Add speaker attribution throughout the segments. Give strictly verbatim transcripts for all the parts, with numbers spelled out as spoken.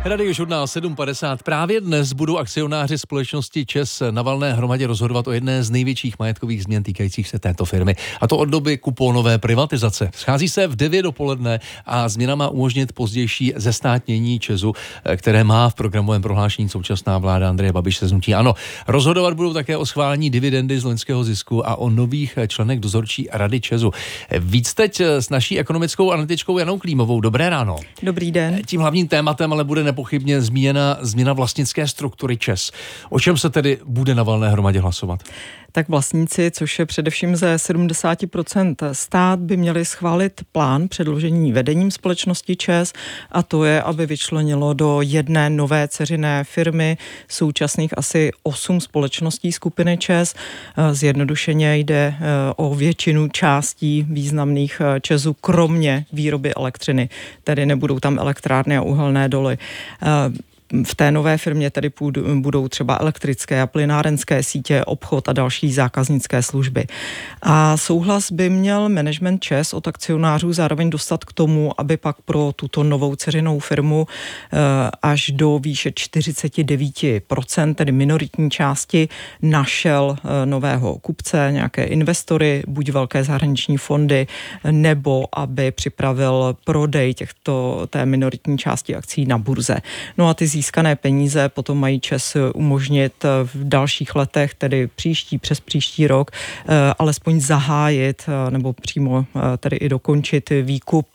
Speaker 1: Radiožurnál sedm padesát. Právě dnes budou akcionáři společnosti ČEZ na valné hromadě rozhodovat o jedné z největších majetkových změn týkajících se této firmy. A to od doby kuponové privatizace. Schází se v devět dopoledne a změna má umožnit pozdější zestátnění ČEZu, které má v programovém prohlášení současná vláda Andreje Babiše z hnutí ANO. Rozhodovat budou také o schválení dividendy z loňského zisku a o nových členech dozorčí rady ČEZu. Víc teď s naší ekonomickou analytičkou Janou Klímovou. Dobré ráno.
Speaker 2: Dobrý den.
Speaker 1: Tím hlavním tématem ale bude nepochybně zmíněna změna vlastnické struktury ČEZ. O čem se tedy bude na valné hromadě hlasovat?
Speaker 2: Tak vlastníci, což je především ze sedmdesát procent stát, by měli schválit plán předložení vedením společnosti ČEZ, a to je, aby vyčlenilo do jedné nové dceřiné firmy současných asi osm společností skupiny ČEZ. Zjednodušeně jde o většinu částí významných ČEZu, kromě výroby elektřiny, tedy nebudou tam elektrárny a uhelné doly. V té nové firmě tedy budou třeba elektrické a plynárenské sítě, obchod a další zákaznické služby. A souhlas by měl management ČEZ od akcionářů zároveň dostat k tomu, aby pak pro tuto novou dceřinou firmu až do výše čtyřicet devět procent, tedy minoritní části, našel nového kupce, nějaké investory, buď velké zahraniční fondy, nebo aby připravil prodej těchto té minoritní části akcí na burze. No a ty získané peníze potom mají ČEZ umožnit v dalších letech, tedy příští, přes příští rok, alespoň zahájit nebo přímo tedy i dokončit výkup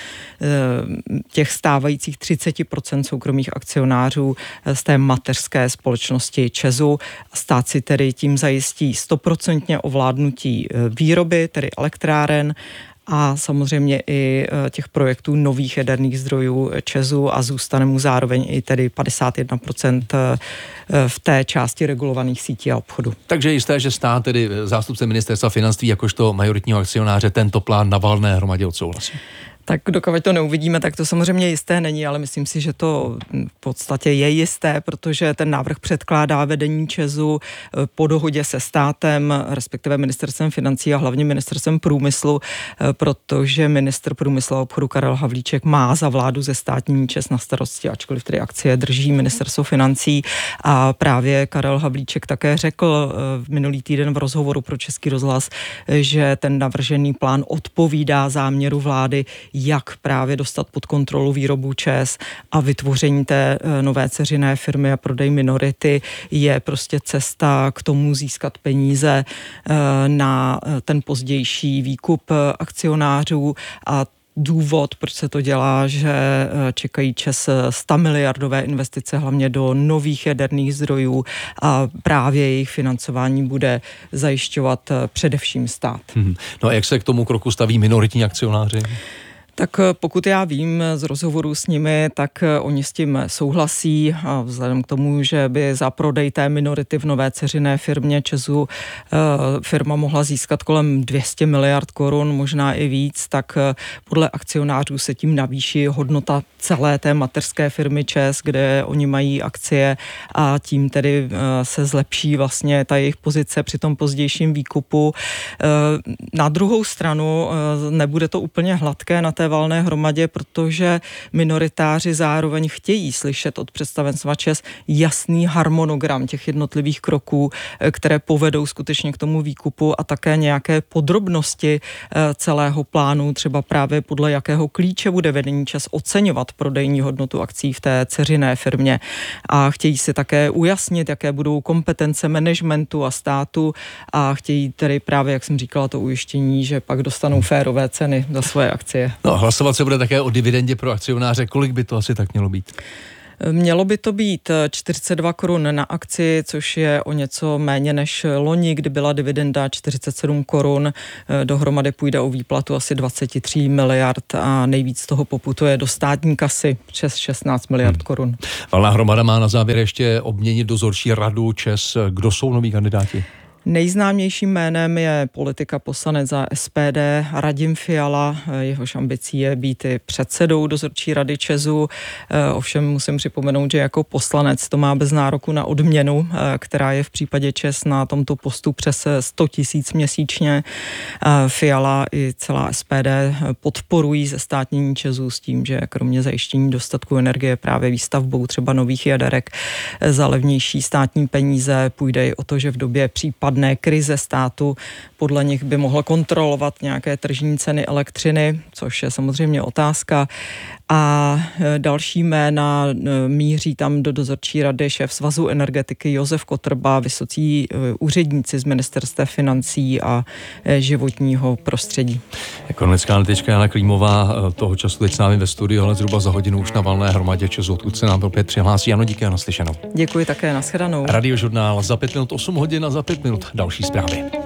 Speaker 2: těch stávajících třicet procent soukromých akcionářů z té mateřské společnosti ČEZu. Stát si tedy tím zajistí stoprocentně ovládnutí výroby, tedy elektráren, a samozřejmě i těch projektů nových jaderných zdrojů ČEZu, a zůstane mu zároveň i tedy padesát jedna procent v té části regulovaných sítí a obchodu.
Speaker 1: Takže je jisté, že stát, tedy zástupce ministerstva financí jakožto majoritního akcionáře, tento plán na valné hromadě odsouhlasí.
Speaker 2: Tak dokud to neuvidíme, tak to samozřejmě jisté není, ale myslím si, že to v podstatě je jisté, protože ten návrh předkládá vedení ČEZu po dohodě se státem, respektive ministerstvem financí a hlavně ministerstvem průmyslu, protože ministr průmyslu a obchodu Karel Havlíček má za vládu zestátnění ČEZ na starosti, ačkoliv tedy akcie drží ministerstvo financí. A právě Karel Havlíček také řekl v minulý týden v rozhovoru pro Český rozhlas, že ten navržený plán odpovídá záměru vlády, jak právě dostat pod kontrolu výrobu ČEZ, a vytvoření té nové dceřiné firmy a prodej minority je prostě cesta k tomu získat peníze na ten pozdější výkup akcionářů. A důvod, proč se to dělá, že čekají ČEZ sto miliardové investice hlavně do nových jaderných zdrojů, a právě jejich financování bude zajišťovat především stát.
Speaker 1: Hmm. No a jak se k tomu kroku staví minoritní akcionáři?
Speaker 2: Tak pokud já vím z rozhovoru s nimi, tak oni s tím souhlasí, a vzhledem k tomu, že by za prodej té minority v nové dceřiné firmě ČEZu firma mohla získat kolem dvě stě miliard korun, možná i víc, tak podle akcionářů se tím navýší hodnota celé té mateřské firmy ČEZ, kde oni mají akcie, a tím tedy se zlepší vlastně ta jejich pozice při tom pozdějším výkupu. Na druhou stranu nebude to úplně hladké na té valné hromadě, protože minoritáři zároveň chtějí slyšet od představenstva ČEZ jasný harmonogram těch jednotlivých kroků, které povedou skutečně k tomu výkupu, a také nějaké podrobnosti celého plánu, třeba právě podle jakého klíče bude vedení ČEZ oceňovat prodejní hodnotu akcí v té dceřiné firmě. A chtějí si také ujasnit, jaké budou kompetence managementu a státu, a chtějí tedy právě, jak jsem říkala, to ujištění, že pak dostanou férové ceny za svoje akcie.
Speaker 1: No, hlasovat se bude také o dividendě pro akcionáře. Kolik by to asi tak mělo být?
Speaker 2: Mělo by to být čtyřicet dva korun na akci, což je o něco méně než loni, kdy byla dividenda čtyřicet sedm korun. Dohromady půjde o výplatu asi dvacet tři miliard a nejvíc toho poputuje do státní kasy přes šestnáct miliard hmm. korun.
Speaker 1: Valná hromada má na závěr ještě obměnit dozorčí radu ČEZ. Kdo jsou noví kandidáti?
Speaker 2: Nejznámějším jménem je politika poslanec za S P D Radim Fiala. Jehož ambicí je být i předsedou dozorčí rady ČEZu. Ovšem musím připomenout, že jako poslanec to má bez nároku na odměnu, která je v případě ČEZ na tomto postu přes sto tisíc měsíčně. Fiala i celá S P D podporují zestátnění ČEZu s tím, že kromě zajištění dostatku energie právě výstavbou třeba nových jaderek za levnější státní peníze půjde i o to, že v době případné krize státu podle nich by mohl kontrolovat nějaké tržní ceny elektřiny, což je samozřejmě otázka. A další jména míří tam do dozorčí rady šéf Svazu energetiky Josef Kotrba, vysocí úředníci z ministerstva financí a životního prostředí.
Speaker 1: Ekonomická analytička Jana Klímová toho času teď s námi ve studiu, ale zhruba za hodinu už na valné hromadě ČEZu, odkud se nám opět přihlásí. Ano, díky a naslyšenou.
Speaker 2: Děkuji také, nashledanou.
Speaker 1: Radiožurnál za pět minut osm hodin a za pět minut další zprávy.